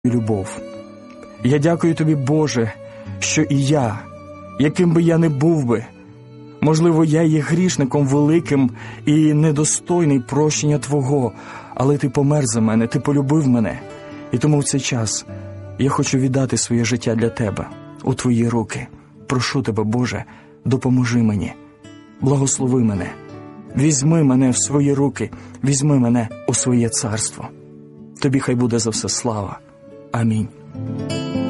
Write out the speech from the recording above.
любов. Я дякую тобі, Боже, що і я, яким би я не був би, можливо, я є грішником великим і недостойний прощення Твого, але Ти помер за мене, Ти полюбив мене. І тому в цей час я хочу віддати своє життя для Тебе, у Твої руки. Прошу Тебе, Боже, допоможи мені, благослови мене, візьми мене в свої руки, візьми мене у своє царство. Тобі хай буде за все слава. Амінь.